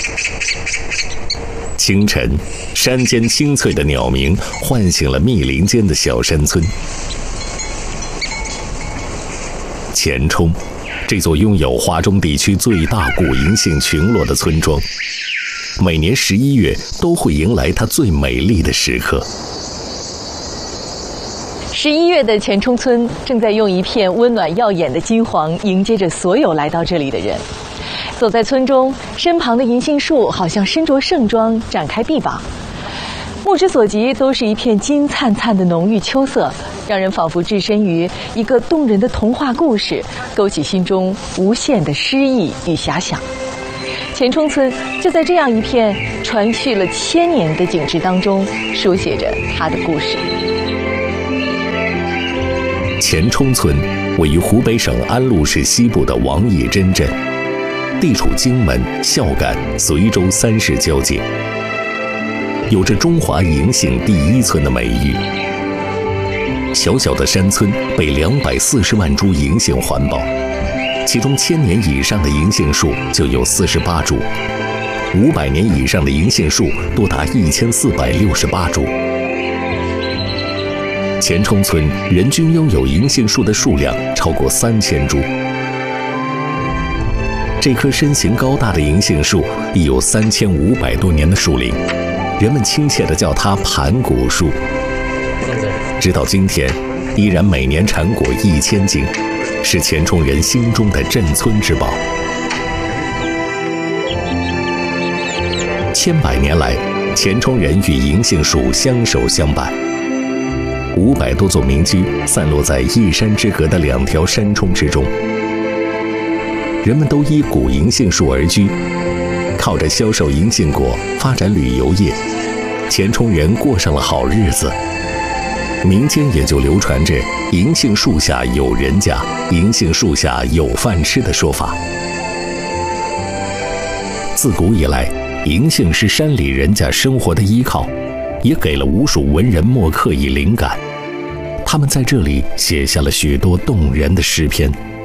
清晨，山间清脆的鸟鸣唤醒了密林间的小山村。钱冲，这座拥有华中地区最大古银杏群落的村庄，每年11月都会迎来它最美丽的时刻。 11月的钱冲村正在用一片温暖耀眼的金黄迎接着所有来到这里的人。走在村中，身旁的银杏树好像身着盛装，展开臂膀，目之所及都是一片金灿灿的浓郁秋色，让人仿佛置身于一个动人的童话故事，勾起心中无限的诗意与遐想。钱冲村就在这样一片传续了1000年的景致当中，书写着它的故事。 钱冲村位于湖北省安陆市西部的王义真镇，地处荆门、孝感、随州3市交界，有着中华银杏第1村的美誉。小小的山村被240万株银杏环抱，其中1000年以上的银杏树就有48株，500年以上的银杏树多达1468株。钱冲村人均拥有银杏树的数量超过3000株。这棵身形高大的银杏树已有3500多年的树龄，人们亲切地叫它盘古树。直到今天，依然每年产果1000斤，是钱冲人心中的镇村之宝。千百年来，钱冲人与银杏树相守相伴。500多座民居散落在一山之隔的2条山冲之中，人们都依古银杏树而居，靠着销售银杏果发展旅游业，钱冲人过上了好日子。民间也就流传着银杏树下有人家，银杏树下有饭吃的说法。自古以来，银杏是山里人家生活的依靠，也给了无数文人墨客以灵感。他们在这里写下了许多动人的诗篇，